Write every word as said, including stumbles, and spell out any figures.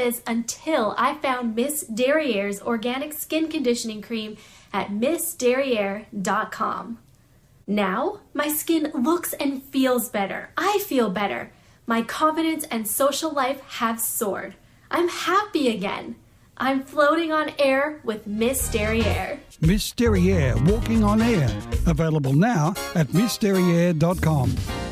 is until I found Miss Derriere's Organic Skin Conditioning Cream at miss derriere dot com. Now, my skin looks and feels better. I feel better. My confidence and social life have soared. I'm happy again. I'm floating on air with Miss Derriere. Miss Derriere, walking on air. Available now at miss derriere dot com.